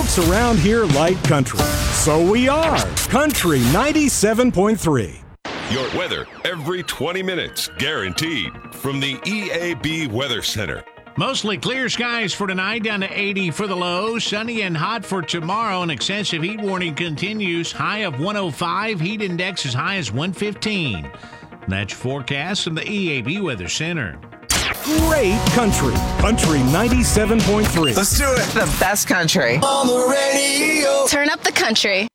Folks around here like country. So we are Country 97.3. Your weather every 20 minutes, guaranteed, from the EAB Weather Center. Mostly clear skies for tonight, down to 80 for the low. Sunny and hot for tomorrow. An excessive heat warning continues. High of 105. Heat index as high as 115. That's your forecast from the EAB Weather Center. Great country. Country 97.3. Let's do it. The best country. On the radio. Turn up the country.